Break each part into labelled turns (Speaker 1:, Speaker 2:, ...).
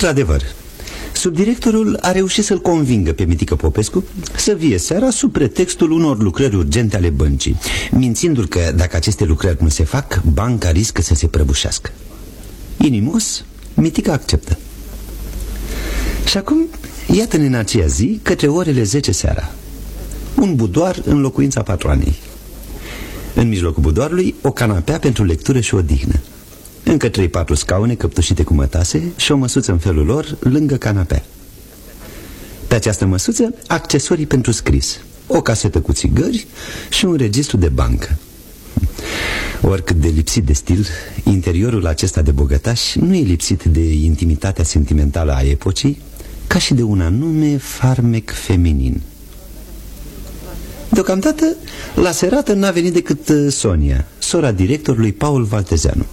Speaker 1: Într-adevăr, subdirectorul a reușit să-l convingă pe Mitică Popescu să vie seara sub pretextul unor lucrări urgente ale băncii, mințindu-l că dacă aceste lucrări nu se fac, banca riscă să se prăbușească. Inimos, Mitică acceptă. Și acum, iată-ne în aceea zi, către orele 10 seara, un budoar în locuința patroanei. În mijlocul budoarului, o canapea pentru lectură și odihnă. Încă 3-4 scaune căptușite cu mătase și o măsuță în felul lor lângă canapea. Pe această măsuță, accesorii pentru scris, o casetă cu țigări și un registru de bancă. Oricât de lipsit de stil, interiorul acesta de bogătaș nu e lipsit de intimitatea sentimentală a epocii, ca și de un anume farmec feminin. Deocamdată, la serată n-a venit decât Sonia, sora directorului Paul Valtezeanu.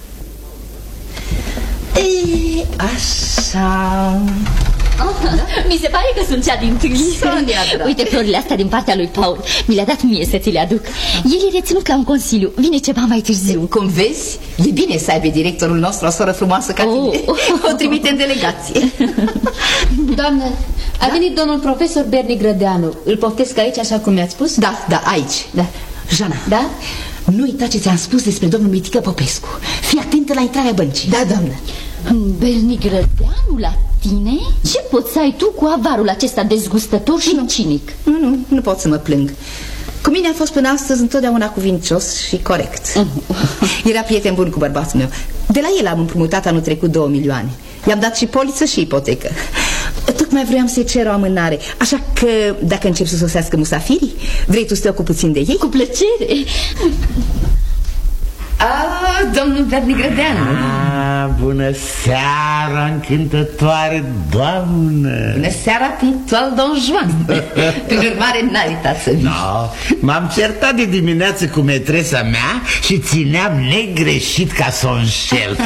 Speaker 2: Așa...
Speaker 3: Mi se pare că sunt cea din tâi.
Speaker 2: Sonia,
Speaker 3: uite florile astea din partea lui Paul. Mi le-a dat mie să ți le aduc. El e reținut la un consiliu. Vine ceva mai târziu.
Speaker 2: Cum vezi, e bine să aibă directorul nostru o soră frumoasă ca tine. O trimite în delegație.
Speaker 4: Doamnă, a venit domnul profesor Berni Grădeanu. Îl poftesc aici așa cum mi-ați spus?
Speaker 2: Da, aici. Da. Jana,
Speaker 4: da?
Speaker 2: Nu uita ce ți-am spus despre domnul Mitică Popescu. Fii atentă la intrarea băncii.
Speaker 4: Da, doamnă.
Speaker 3: Berni Grădeanu la tine? Ce poți să ai tu cu avarul acesta dezgustător și cinic?
Speaker 2: Nu pot să mă plâng. Cu mine a fost până astăzi întotdeauna cuvincios și corect. Era prieten bun cu bărbatul meu. De la el am împrumutat anul trecut 2 milioane. I-am dat și poliță și ipotecă. Tocmai vreau să-i cer o amânare. Așa că dacă încep să sosească musafirii, vrei tu să te ocupi puțin de ei?
Speaker 3: Cu plăcere.
Speaker 2: Domnul Berni Grădeanu.
Speaker 5: Bună seara, încântătoare doamnă.
Speaker 2: Bună seara, punctual, Don Juan. Prin urmare, n-ai uitat să vii.
Speaker 5: No, m-am certat de dimineață cu metresa mea și țineam negreșit ca să o înșel.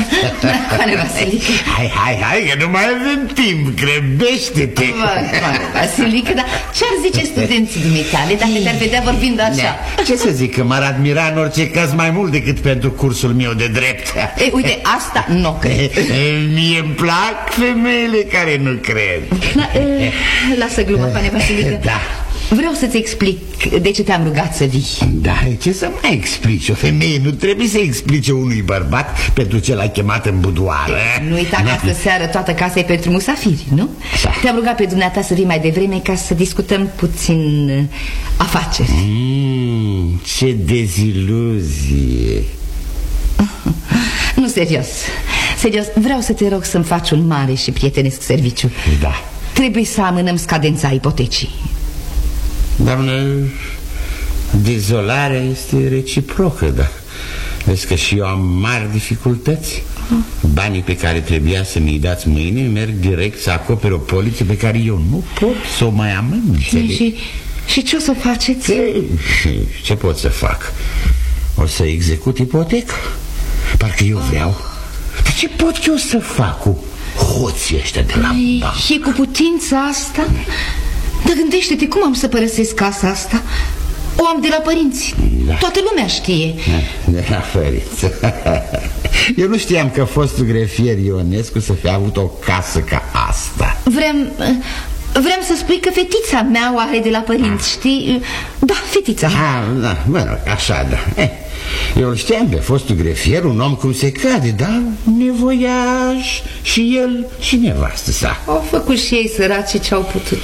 Speaker 5: Hai, că nu mai avem timp, grăbește-te.
Speaker 2: Vasilică, dar ce-ar zice studenții dumitale dacă te-ar vedea vorbind așa?
Speaker 5: Ce să zic, că m-ar admira în orice caz mai mult decât pentru cursul meu de drept.
Speaker 2: Uite, asta nu cred.
Speaker 5: Mie îmi plac femeile care nu cred.
Speaker 2: Lasă glumă, pane Vasilică.
Speaker 5: Da.
Speaker 2: Vreau să-ți explic de ce te-am rugat să vii.
Speaker 5: Da, ce să mai explici? O femeie nu trebuie să explice unui bărbat pentru ce l-a chemat în budoară.
Speaker 2: Nu uita că astă seară toată casa e pentru musafiri, nu? Te-am rugat pe dumneata să vii mai devreme ca să discutăm puțin afaceri.
Speaker 5: Ce deziluzie.
Speaker 2: Nu, serios. Vreau să te rog să-mi faci un mare și prietenesc serviciu.
Speaker 5: Da.
Speaker 2: Trebuie să amânăm scadența ipotecii.
Speaker 5: Doamnă, dezolarea este reciprocă, da. Vezi că și eu am mari dificultăți. Banii pe care trebuia să mi-i dați mâine merg direct să acopere o poliță pe care eu nu pot să o mai amân.
Speaker 2: Și ce o să faceți?
Speaker 5: Ce pot să fac? O să execut ipotecă. Parcă eu vreau. Dar ce pot eu să fac cu hoții ăștia de la bancă?
Speaker 2: Și cu putința asta? Dar gândește-te, cum am să părăsesc casa asta? O am de la părinți. Da. Toată lumea știe.
Speaker 5: De la părinți. Eu nu știam că fostul grefier Ionescu să fie avut o casă ca asta.
Speaker 2: Vrem să spui că fetița mea o are de la părinți, știi? Da, fetița.
Speaker 5: Da, așa, da. Eu îl știam pe fostul grefier, un om cum se cade, dar nevoiaș și el și nevastă sa.
Speaker 2: Au făcut și ei săraci ce au putut.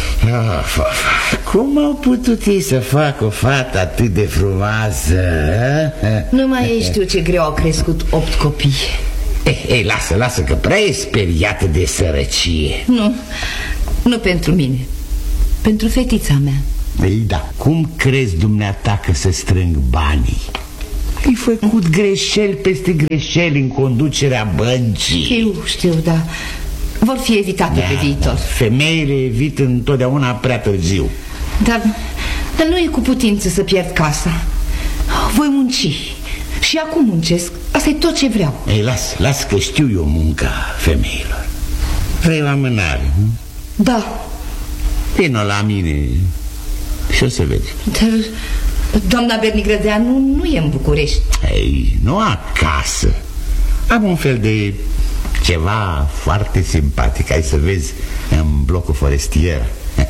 Speaker 5: Cum au putut ei să facă o fată atât de frumoasă?
Speaker 2: Nu mai știu ce greu au crescut 8 copii.
Speaker 5: Ei, lasă că prea e speriată de sărăcie.
Speaker 2: Nu pentru mine, pentru fetița mea.
Speaker 5: Ei, da, cum crezi dumneata că să strâng banii? Ai făcut greșeli peste greșeli în conducerea băncii.
Speaker 2: Știu, da. Vor fi evitate pe viitor.
Speaker 5: Femeile evită întotdeauna prea târziu.
Speaker 2: Dar nu e cu putință să pierd casa. Voi munci. Și acum muncesc. Asta e tot ce vreau.
Speaker 5: Ei, las că știu eu munca femeilor. Vrei o amânare?
Speaker 2: Da.
Speaker 5: Vino la mine și o să vezi.
Speaker 2: Dar doamna Berni Grădeanu nu e în București.
Speaker 5: Ei, nu acasă. Am un fel de Ceva foarte simpatic, hai să vezi, în blocul forestier.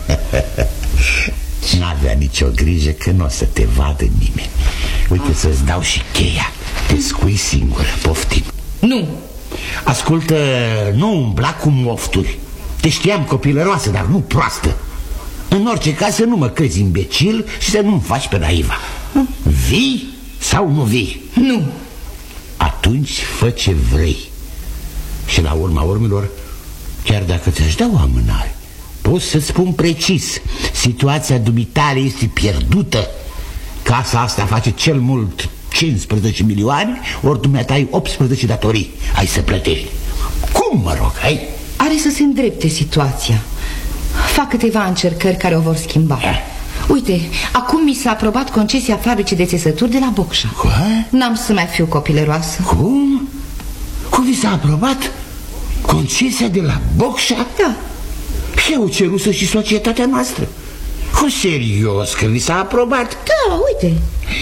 Speaker 5: N-avea nicio grijă că nu o să te vadă nimeni. Uite să-ți dau și cheia. Te scui singur, poftim.
Speaker 2: Nu.
Speaker 5: Ascultă, nu umbla cu mofturi. Te știam copilăroasă, dar nu proastă. În orice caz să nu mă crezi imbecil și să nu-mi faci pe naiva. Vii sau nu vii?
Speaker 2: Nu.
Speaker 5: Atunci fă ce vrei. Și la urma urmelor, chiar dacă ți-aș da o amânare, pot să-ți spun precis, situația dumitale este pierdută. Casa asta face cel mult 15 milioane, ori dumneata ai 18 datorii. Ai să plătești. Cum, mă rog, hai?
Speaker 2: Are să se îndrepte situația. Fac câteva încercări care o vor schimba. Uite, acum mi s-a aprobat concesia fabricii de țesături de la Bocșa. N-am să mai fiu copilăroasă.
Speaker 5: Cum? Cum vi s-a aprobat concesia de la Bocșa?
Speaker 2: Da.
Speaker 5: Și au cerut și societatea noastră. Cu serios că vi s-a aprobat?
Speaker 2: Da, uite.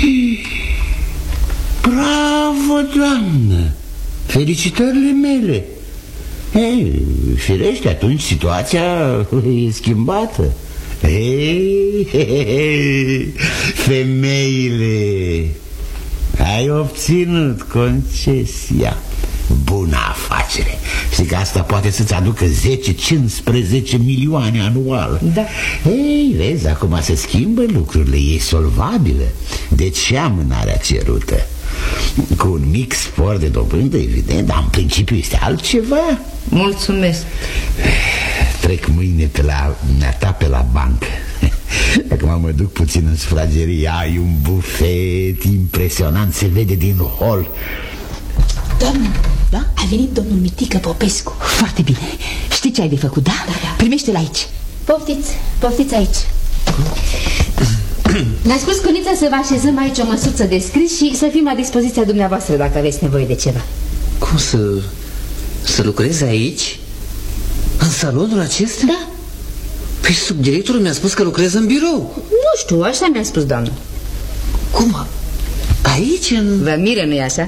Speaker 5: Bravo, doamnă! Felicitările mele! Ei, firește, atunci situația e schimbată. Ei, femeile, ai obținut concesia. Bună afacere. Și că asta poate să-ți aducă 10-15 milioane anual.
Speaker 2: Da.
Speaker 5: Ei, vezi, acum se schimbă lucrurile, e solvabilă. Deci și amânarea cerută. Cu un mic spor de dobândă, evident, dar în principiu este altceva.
Speaker 2: Mulțumesc.
Speaker 5: Trec mâine pe la bancă. Acum mă duc puțin în sufragerie. Ai un bufet impresionant, se vede din hol.
Speaker 3: Doamnă,
Speaker 2: da?
Speaker 3: A venit domnul Mitică Popescu.
Speaker 2: Foarte bine. Știi ce ai de făcut, da?
Speaker 3: Da.
Speaker 2: Primește-l aici.
Speaker 3: Poftiți aici. Ne-a spus Cunița să vă așezăm aici o măsuță de scris și să fim la dispoziția dumneavoastră dacă aveți nevoie de ceva.
Speaker 6: Cum să lucrezi aici? În salonul acesta?
Speaker 3: Da.
Speaker 6: Păi subdirectorul mi-a spus că lucrez în birou.
Speaker 3: Nu știu, așa mi-a spus doamna.
Speaker 6: Cum? Aici?
Speaker 2: Vă miră, nu-i așa?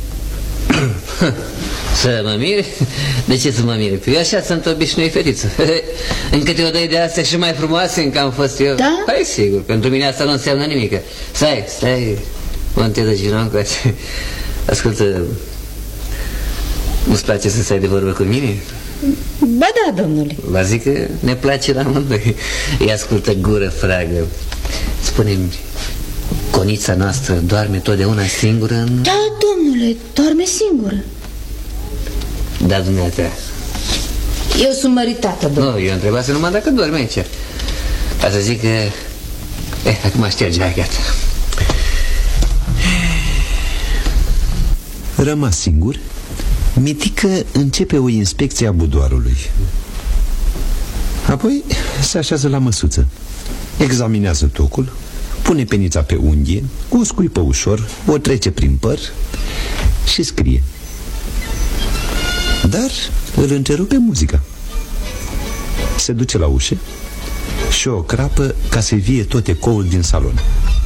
Speaker 6: Să mă mire? De ce să mă mire? Păi așa sunt obișnuit, fetiță. În câte o doi de astea și mai frumoase încă am fost eu.
Speaker 3: Da?
Speaker 6: Hai, sigur, pentru mine asta nu înseamnă nimic. Stai, Monte de Gironco. Ascultă, nu-ți place să stai de vorbă cu mine?
Speaker 3: Ba da, domnule.
Speaker 6: Vă zic că ne place la amândoi. Îi ascultă gură fragă. Spune-mi, Conița noastră doarme totdeauna singură în...
Speaker 3: Da, domnule, doarme singură.
Speaker 6: Da, dumneata.
Speaker 3: Eu sunt măritată, domnule.
Speaker 6: Nu, eu întrebase numai dacă doarme aici. Ca să zic că... acum șterge, hai, gata.
Speaker 1: Rămas singur, Mitică începe o inspecție a budoarului. Apoi se așează la măsuță, examinează tocul, pune penița pe unghie, o scuipă ușor, o trece prin păr și scrie. Dar îl întrerupe muzica. Se duce la ușă și o crapă ca să vie tot ecoul din salon.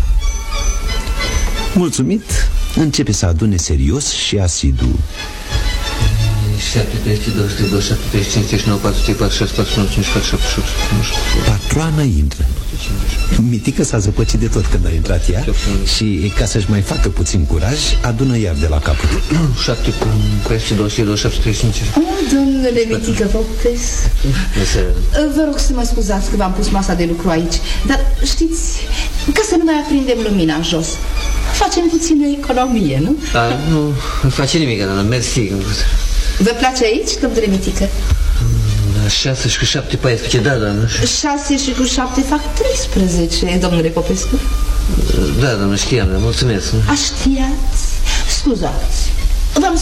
Speaker 1: Mulțumit, începe să adune serios și asidu.
Speaker 6: 7, 200, 227, 359, 446, 495, 478.
Speaker 1: Patroana intră. Mitică s-a zăpăcit de tot când a intrat ea și, ca să-și mai facă puțin curaj, adună iar de la capăt.
Speaker 6: 7, 322, 27, 35.
Speaker 2: Domnule Mitică Popescu, vă rog să mă scuzați că v-am pus masa de lucru aici, dar știți, ca să nu mai aprindem lumina în jos, facem puțină economie, nu?
Speaker 6: Nu face nimic, doamnă, mersi.
Speaker 2: Vă place aici, domnule Mitică?
Speaker 6: 6 și cu 7, 14, da, doamnă.
Speaker 2: 6 și cu 7 fac 13, domnule Popescu.
Speaker 6: Da, doamnă, știam, mulțumesc.
Speaker 2: A, știați? Scuzați. V-am